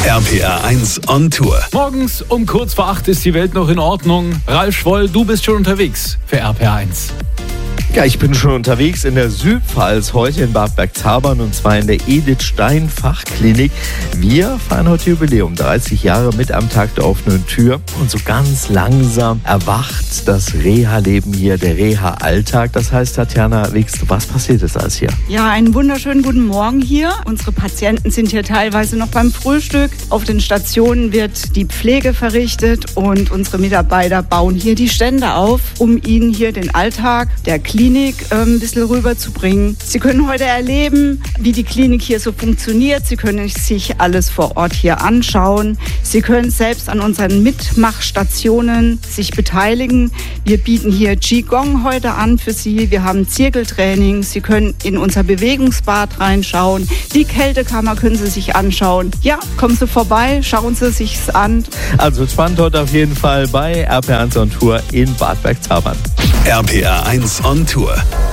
RPR1 on Tour. Morgens um kurz vor 8 ist die Welt noch in Ordnung. Ralf Schwoll, du bist schon unterwegs für RPR1. Ja, ich bin schon unterwegs in der Südpfalz, heute in Bad Bergzabern, und zwar in der Edith Stein Fachklinik. Wir feiern heute Jubiläum, 30 Jahre mit am Tag der offenen Tür. Und so ganz langsam erwacht das Reha-Leben hier, der Reha-Alltag. Das heißt, Tatjana, was passiert ist alles hier? Ja, einen wunderschönen guten Morgen hier. Unsere Patienten sind hier teilweise noch beim Frühstück. Auf den Stationen wird die Pflege verrichtet und unsere Mitarbeiter bauen hier die Stände auf, um ihnen hier den Alltag der Klinik ein bisschen rüberzubringen. Sie können heute erleben, wie die Klinik hier so funktioniert. Sie können sich alles vor Ort hier anschauen. Sie können selbst an unseren Mitmachstationen sich beteiligen. Wir bieten hier Qigong heute an für Sie. Wir haben Zirkeltraining. Sie können in unser Bewegungsbad reinschauen. Die Kältekammer können Sie sich anschauen. Ja, kommen Sie vorbei, schauen Sie sich's an. Also spannend heute auf jeden Fall bei RPR1 on Tour in Bad Bergzabern. RPR1 on Tour.